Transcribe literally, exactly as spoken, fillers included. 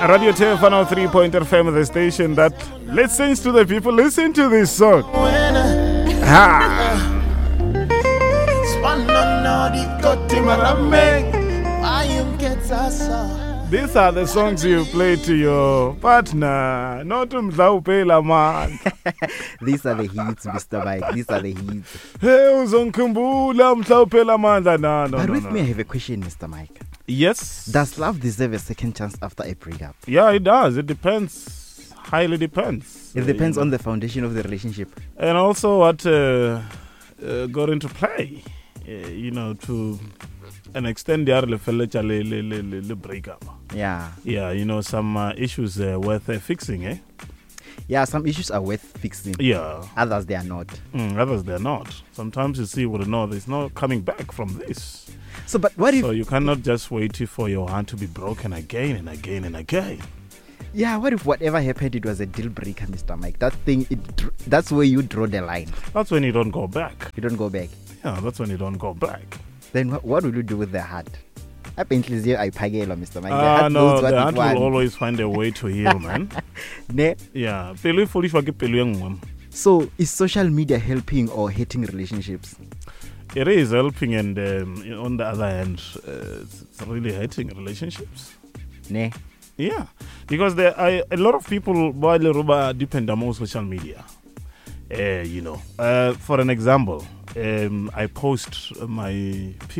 Radio T F one oh three point F M, the station that listens to the people. Listen to this song. Ha. These are the songs you play to your partner, not umdlaupela man. These are the hits, Mister Mike. These are the hits. Hey, uzongikhumbula mdlaupela man. No, no, But no, with no. me, I have a question, Mister Mike. Yes. Does love deserve a second chance after a breakup? Yeah, it does. It depends. Highly depends. It depends on the foundation of the relationship. And also what uh, uh, got into play, uh, you know, to an extent, the other breakup. Yeah. Yeah, you know, some uh, issues uh, worth uh, fixing, eh? Yeah, some issues are worth fixing. Yeah. Others, they are not. Mm, others, they're not. Sometimes you see, well, no, there's no coming back from this. So, but what if... So you cannot just wait for your hand to be broken again and again and again. Yeah, what if whatever happened, it was a deal breaker, Mister Mike? That thing, it, that's where you draw the line. That's when you don't go back. You don't go back. Yeah, that's when you don't go back. Then what, what will you do with the heart? Apparently, I pagelo, Mister Mike. Ah, uh, no, the the heart will always find a way to heal, man. Ne? Yeah. So, is social media helping or hating relationships? It is helping, and um, on the other hand, uh, it's it's really hurting relationships. Ne? Yeah, because there are a lot of people while depend on social media. Uh, you know, uh, for an example, um, I post my